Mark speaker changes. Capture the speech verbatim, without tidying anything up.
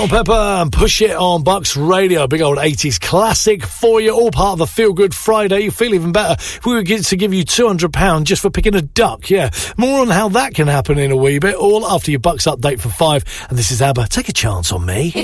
Speaker 1: Pepper and Push It on Bucks Radio, big old eighties classic for you, all part of the Feel Good Friday. You feel even better if we were to give you two hundred pounds just for picking a duck, yeah. More on how that can happen in a wee bit, all after your Bucks update for five. And this is ABBA, Take a Chance on Me.